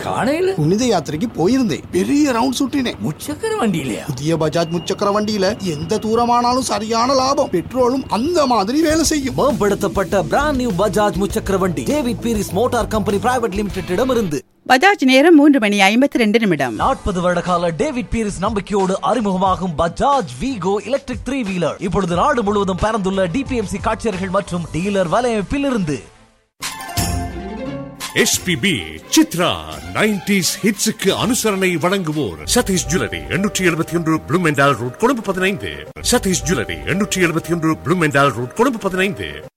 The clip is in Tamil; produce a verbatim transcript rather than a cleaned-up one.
காணையில புனித யாத்திரைக்கு போயிருந்தேன். பெரிய ரவுண்ட் சுட்டினேன். முச்சக்கர வண்டியிலயா? புதிய பஜாஜ் முச்சக்கர வண்டியில எந்த தூரமானாலும் சரியான லாபம். பெட்ரோலும் அந்த மாதிரி வேலை செய்யும். மேம்படுத்தப்பட்ட பிராண்ட் நியூ பஜாஜ் முச்சக்கர வண்டி David Peiris motor company private லிமிடெடிடம் இருந்து. பஜாஜ் நேரம் மூன்று மணி ஐம்பத்தி ரெண்டு நிமிடம். நாற்பது வருட கால டேவிட் பீரிஸ் நம்பிக்கையோடு அறிமுகமாகும் பஜாஜ் வீகோ எலக்ட்ரிக் த்ரீ வீலர் இப்பொழுது நாடு முழுவதும் பறந்துள்ள டிபிஎம்சி காட்சியர்கள் மற்றும் டீலர் வலையமைப்பில் இருந்து. எஸ்பிபி சித்ரா நைன்டிஸ் ஹிட்ஸுக்கு அனுசரணை வழங்குவோர் சதீஷ் ஜுவல்லரி எண்ணூற்றி எழுபத்தி ஒன்று ப்ளூமெண்டால் ரோட் கொழும்பு பதினைந்து. சதீஷ் ஜுவல்லரி எண்ணூற்றி எழுபத்தி ஒன்று ப்ளூமெண்டால் ரோட் கொழும்பு பதினைந்து.